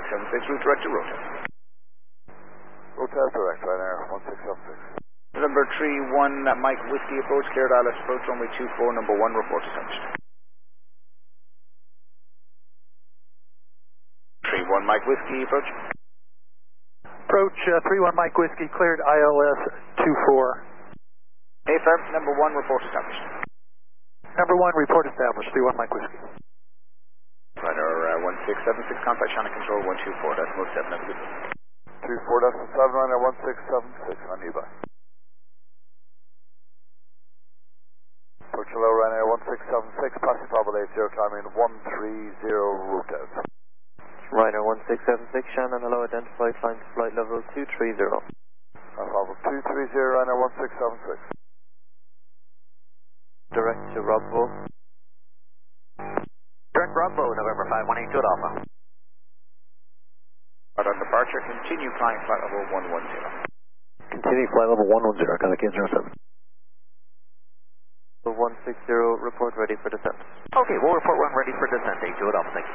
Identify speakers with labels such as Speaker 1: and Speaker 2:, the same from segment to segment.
Speaker 1: 1676, route direct to Rotas.
Speaker 2: Rotas direct, Ryanair 1676.
Speaker 1: November 31 Mike Whiskey approach, cleared ILS approach, runway 24, number 1, report established. 31 Mike Whiskey approach.
Speaker 3: Approach 31 Mike Whiskey, cleared ILS 24.
Speaker 1: AFib, number 1, report established.
Speaker 3: Number 1, report established, 31 Mike Whiskey.
Speaker 1: Ryanair 1676, contact Shannon Control 124, decimal 7, have a good day.
Speaker 2: 24.7, Ryanair 1676, on you, bye. Approach hello, Ryanair 1676, passing Bravo 80, climbing 130, route out.
Speaker 4: Ryanair 1676, Shannon, hello, identified, climb to flight level 230.
Speaker 2: Bravo 230, Ryanair 1676.
Speaker 4: Direct to Bravo.
Speaker 5: Direct Bravo, November 518 to Alpha.
Speaker 1: On departure, continue flying flight level 110.
Speaker 3: Continue flight level 110, contact 807.
Speaker 4: 160, report ready for descent.
Speaker 5: Okay, we'll report when ready for descent, 82 at Alpha, thank you.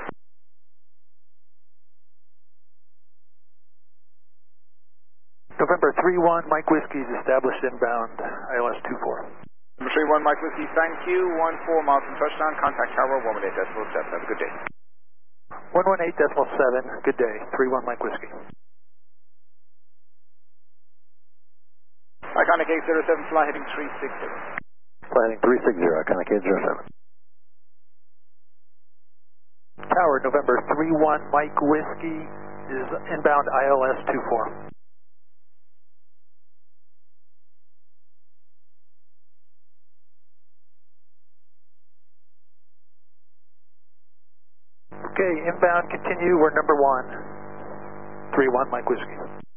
Speaker 3: November 31 Mike Whiskey is established inbound ILS 24.
Speaker 1: Number 31 Mike Whiskey, thank you. 14 miles from touchdown, contact tower 118 decimal 7. Have a good day.
Speaker 3: 118.7, good day. 31 Mike Whiskey.
Speaker 1: Iconic 807, fly heading 360.
Speaker 3: Flying 360, Iconic 807. Tower November 31 Mike Whiskey is inbound ILS 24. Okay, inbound, continue, we're number 1. 31 Mike Whiskey.